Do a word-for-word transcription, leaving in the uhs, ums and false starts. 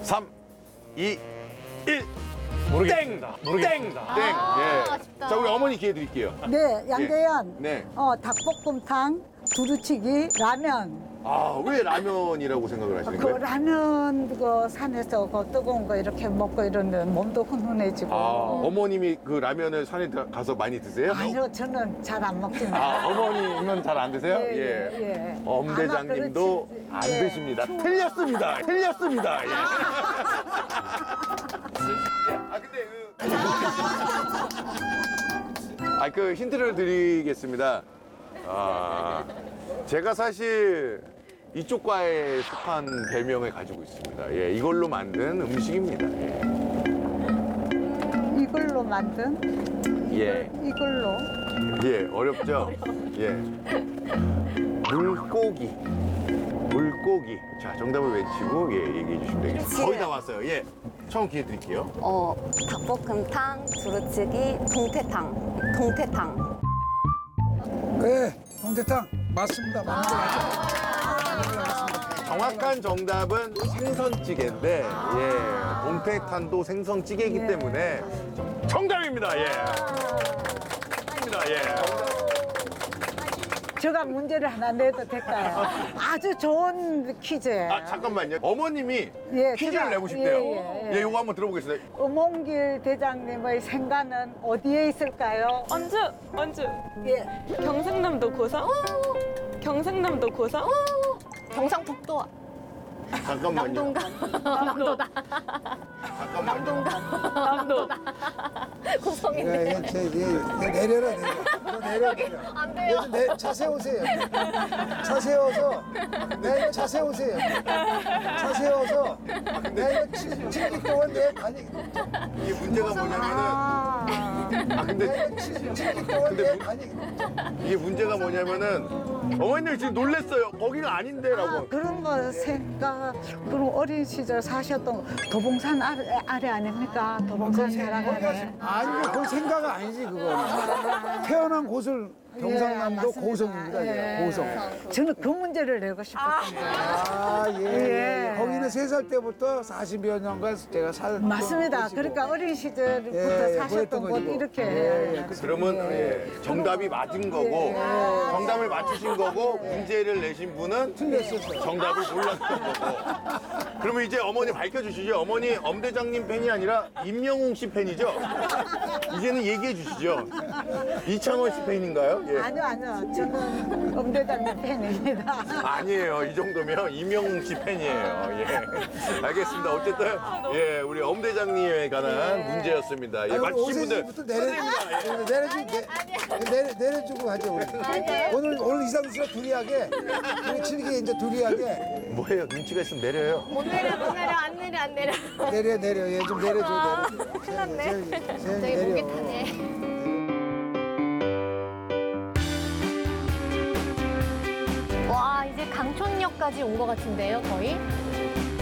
삼, 이, 일. 모르겠습니다. 모르겠습니다. 땡. 아, 예. 아쉽다. 자, 우리 어머니 기회 드릴게요. 네, 양대현. 네. 어, 닭볶음탕, 두루치기, 라면. 아, 왜 라면이라고 생각을 하시는 그 거예요? 라면 그 산에서 그 뜨거운 거 이렇게 먹고 이러면 몸도 훈훈해지고. 아, 어머님이 그 라면을 산에 가- 가서 많이 드세요? 아니요, 저는 잘 안 먹습니다. 아, 어머님은 잘 안 드세요? 예, 예, 예. 엄 대장님도 아마 그렇지. 안 예. 드십니다. 틀렸습니다. 틀렸습니다. 예. 아, 근데 그. 아, 그 힌트를 드리겠습니다. 아, 제가 사실 이쪽 과에 속한 별명을 가지고 있습니다. 예, 이걸로 만든 음식입니다. 예. 이걸로 만든? 예. 이걸로? 예, 어렵죠? 예. 물고기. 물고기. 자, 정답을 외치고, 예, 얘기해 주시면 되겠습니다. 거의 다 왔어요. 예. 처음 기회 드릴게요. 어, 닭볶음탕, 두루치기, 동태탕. 동태탕. 네, 동태탕 맞습니다. 맞는 거 맞죠? 정확한 정답은 생선찌개인데, 예. 동태탄도 생선찌개이기 때문에 정답입니다. 예. 입니다. 예. 제가 문제를 하나 내도 될까요? 아주 좋은 퀴즈예요. 아, 잠깐만요. 어머님이 예, 퀴즈를 제가- 내고 싶대요. 예, 예, 예. 예, 이거 한번 들어보겠습니다. 음홍길 대장님의 생가는 어디에 있을까요? 언주, 언주. 예. 경상남도 고성? 경상남도 고성? 경상북도 잠깐만요. 남동강. 남도다. 잠깐만요. 남도. 고성인데. 예, 예, 제, 예, 예, 내려라, 내려. 너 내려, 내려. 안 돼요. 예, 내, 차 세우세요. 차 세워서. 네, 이거 차 세우세요. 차 세워서. 네, 이거 칠 칠 동안 내 반이. 이게 문제가 뭐냐면은, 아, 아, 근데 네, 이거 칠 칠 동안 근데 내 문- 반이. 이게 문제가 뭐냐면은, 어머님 지금 놀랬어요. 거기가 아닌데라고. 그런 거 생각, 그런 어린 시절 사셨던 도봉산 아래, 아래 아닙니까? 도봉산 자락아래. 아니, 그건 생각 아니지, 그거는. 태어난 곳을 경상남도 예, 맞습니다. 고성입니다, 예. 예, 고성. 저는 그 문제를 내고 싶었던 거예요. 아, 예, 예. 예. 거기는 세 살 때부터 사십여 년간 제가 살. 맞습니다. 곳이고. 그러니까 어린 시절부터 예, 예, 사셨던 그랬던 곳 거지, 뭐. 이렇게. 예, 예. 그러면 예, 정답이 맞은 거고, 정답을 맞추신 거고, 문제를 내신 분은 틀렸었어요. 정답을 몰랐던 거고. 그러면 이제 어머니 밝혀주시죠. 어머니 엄대장님 팬이 아니라 임영웅 씨 팬이죠? 이제는 얘기해 주시죠. 이창원 씨 팬인가요? 예. 아니요, 아니요. 저는 엄대장님 팬입니다. 아니에요. 이 정도면 임영웅 씨 팬이에요. 예. 알겠습니다. 어쨌든 예, 우리 엄대장님에 관한 문제였습니다. 예, 아니, 우리 맞추신 분들 오세훈부터 내려, 내려주, 내, 내려, 내려주고 가죠, 우리. 오늘, 오늘 이상수 씨가 두리하게, 우리 칠기 이제 두리하게 뭐예요? 눈치가 있으면 내려요. 못 내려, 못 내려, 안 내려, 안 내려. 내려, 내려. 얘 좀 내려줘, 내려줘. 큰일 났네. 세영이, 세영이 저기 목이 내려. 타네. 와, 이제 강촌역까지 온 것 같은데요, 거의?